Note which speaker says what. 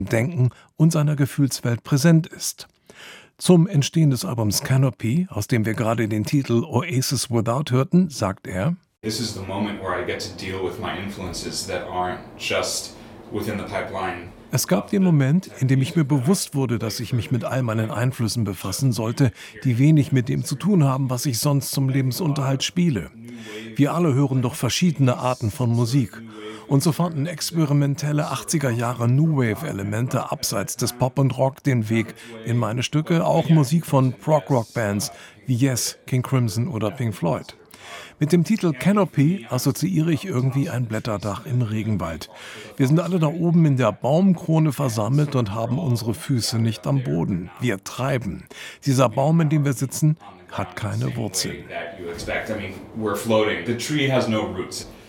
Speaker 1: Denken und seiner Gefühlswelt präsent ist. Zum Entstehen des Albums Canopy, aus dem wir gerade den Titel Oasis Without hörten, sagt er:
Speaker 2: This is the moment where I get to deal with my influences that aren't just within the pipeline.
Speaker 1: Es gab den Moment, in dem ich mir bewusst wurde, dass ich mich mit all meinen Einflüssen befassen sollte, die wenig mit dem zu tun haben, was ich sonst zum Lebensunterhalt spiele. Wir alle hören doch verschiedene Arten von Musik. Und so fanden experimentelle 80er Jahre New Wave-Elemente abseits des Pop und Rock den Weg in meine Stücke, auch Musik von Prog-Rock-Bands wie Yes, King Crimson oder Pink Floyd. Mit dem Titel Canopy assoziiere ich irgendwie ein Blätterdach im Regenwald. Wir sind alle da oben in der Baumkrone versammelt und haben unsere Füße nicht am Boden. Wir treiben. Dieser Baum, in dem wir sitzen, hat keine Wurzeln.
Speaker 2: We're floating. The tree has no roots.